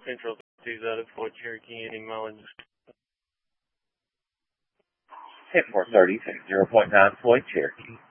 Central 2's out at Floyd Cherokee, any mileage. Hit 430, 0.9 Floyd Cherokee.